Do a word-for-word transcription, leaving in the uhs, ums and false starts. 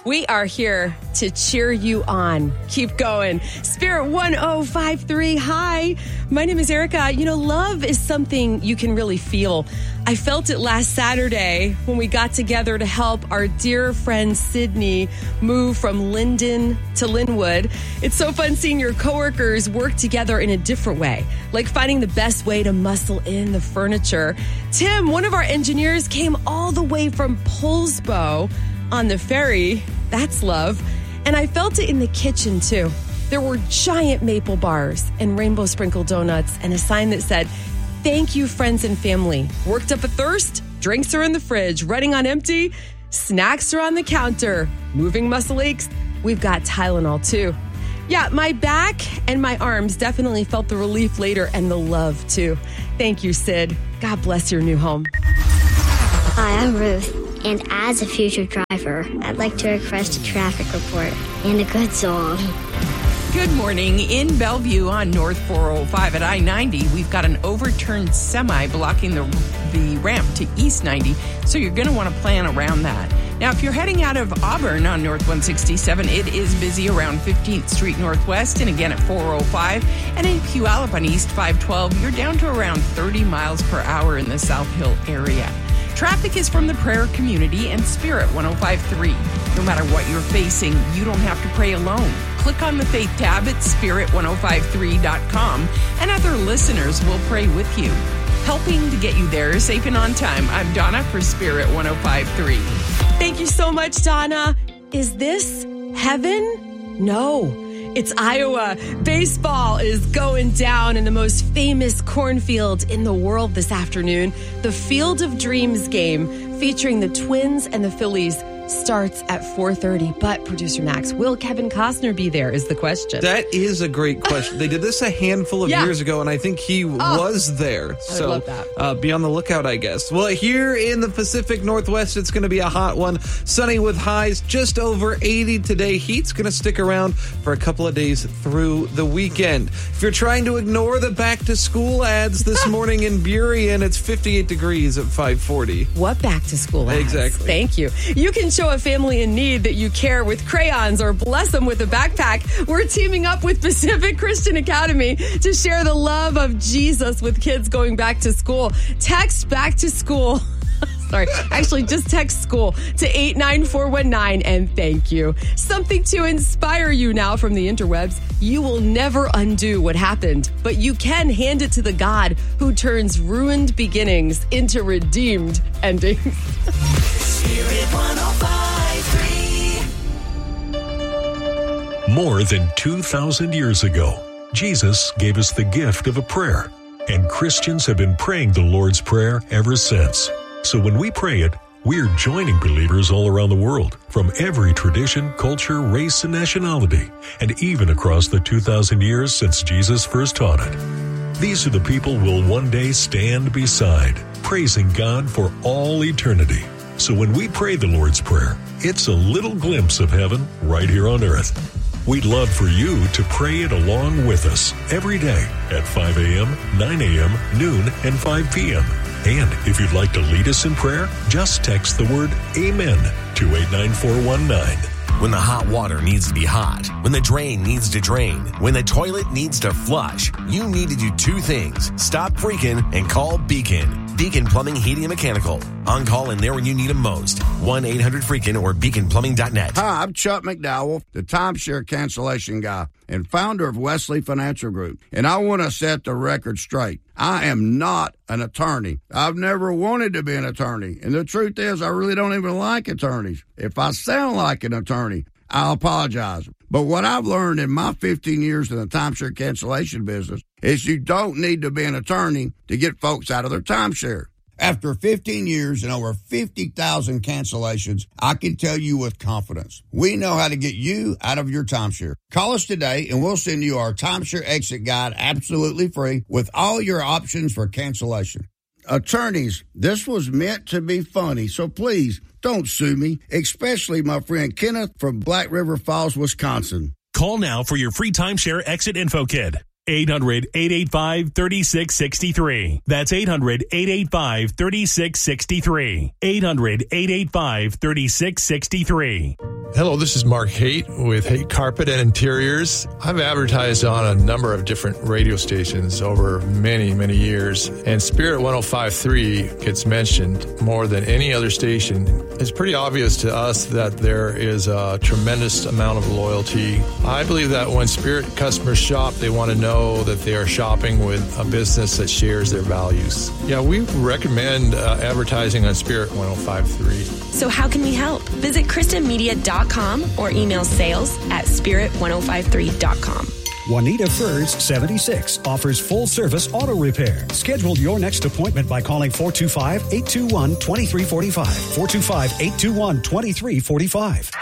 We are here to cheer you on. Keep going. Spirit one oh five three. Hi, my name is Erica. You know, love is something you can really feel. I felt it last Saturday when we got together to help our dear friend Sydney move from Linden to Linwood. It's so fun seeing your coworkers work together in a different way, like finding the best way to muscle in the furniture. Tim, one of our engineers, came all the way from Poulsbo on the ferry. That's love. And I felt it in the kitchen, too. There were giant maple bars and rainbow sprinkled donuts and a sign that said, "Thank you, friends and family. Worked up a thirst? Drinks are in the fridge. Running on empty? Snacks are on the counter. Moving muscle aches? We've got Tylenol, too." Yeah, my back and my arms definitely felt the relief later, and the love, too. Thank you, Sid. God bless your new home. Hi, I'm Ruth. And as a future driver, I'd like to request a traffic report and a good song. Good morning. In Bellevue on North four oh five at I ninety, we've got an overturned semi blocking the, the ramp to East ninety, so you're going to want to plan around that. Now, if you're heading out of Auburn on North one sixty-seven, it is busy around fifteenth Street Northwest and again at four oh five. And in Puyallup on East five twelve, you're down to around thirty miles per hour in the South Hill area. Traffic is from the prayer community and Spirit one oh five three. No matter what you're facing, you don't have to pray alone. Click on the Faith tab at spirit ten fifty-three dot com and other listeners will pray with you. Helping to get you there safe and on time. I'm Donna for Spirit ten fifty-three. Thank you so much, Donna. Is this heaven? No. It's Iowa. Baseball is going down in the most famous cornfield in the world this afternoon. The Field of Dreams game featuring the Twins and the Phillies starts at four thirty. But, producer Max, will Kevin Costner be there is the question. That is a great question. They did this a handful of yeah. years ago, and I think he oh, was there. I so love that. Uh, be on the lookout, I guess. Well, here in the Pacific Northwest, it's going to be a hot one. Sunny with highs just over eighty today. Heat's going to stick around for a couple of days through the weekend. If you're trying to ignore the back-to-school ads this morning in Burien, it's fifty-eight degrees at five forty. What back-to-school ads? Exactly. Thank you. You can show a family in need that you care with crayons or bless them with a backpack. We're teaming up with Pacific Christian Academy to share the love of Jesus with kids going back to school. Text back to school. Sorry, actually just text school to eight nine four one nine and thank you. Something to inspire you now from the interwebs. You will never undo what happened, but you can hand it to the God who turns ruined beginnings into redeemed endings. Spirit one oh five three. More than two thousand years ago, Jesus gave us the gift of a prayer, and Christians have been praying the Lord's Prayer ever since. So when we pray it, we're joining believers all around the world, from every tradition, culture, race, and nationality, and even across the two thousand years since Jesus first taught it. These are the people we'll one day stand beside, praising God for all eternity. So when we pray the Lord's Prayer, it's a little glimpse of heaven right here on earth. We'd love for you to pray it along with us every day at five a.m., nine a.m., noon, and five p.m. And if you'd like to lead us in prayer, just text the word AMEN to eight nine four one nine. When the hot water needs to be hot, when the drain needs to drain, when the toilet needs to flush, you need to do two things. Stop freaking and call Beacon. Beacon Plumbing, Heating, and Mechanical. On call and there when you need them most. one eight hundred freaking or beacon plumbing dot net. Hi, I'm Chuck McDowell, the timeshare cancellation guy and founder of Wesley Financial Group. And I want to set the record straight. I am not an attorney. I've never wanted to be an attorney. And the truth is, I really don't even like attorneys. If I sound like an attorney, I'll apologize. But what I've learned in my fifteen years in the timeshare cancellation business is you don't need to be an attorney to get folks out of their timeshare. After fifteen years and over fifty thousand cancellations, I can tell you with confidence, we know how to get you out of your timeshare. Call us today and we'll send you our timeshare exit guide absolutely free with all your options for cancellation. Attorneys, this was meant to be funny, so please don't sue me, especially my friend Kenneth from Black River Falls, Wisconsin. Call now for your free timeshare exit info kit. eight hundred, eight eight five, three six six three. That's eight hundred, eight eight five, three six six three. eight hundred, eight eight five, three six six three. Hello, this is Mark Haight with Haight Carpet and Interiors. I've advertised on a number of different radio stations over many, many years, and Spirit one oh five point three gets mentioned more than any other station. It's pretty obvious to us that there is a tremendous amount of loyalty. I believe that when Spirit customers shop, they want to know that they are shopping with a business that shares their values. Yeah, we recommend uh, advertising on Spirit one oh five point three. So how can we help? Visit Kristen Media dot com or email sales at spirit ten fifty-three dot com. Juanita Furs, seventy-six, offers full-service auto repair. Schedule your next appointment by calling four two five, eight two one, two three four five, four two five, eight two one, two three four five.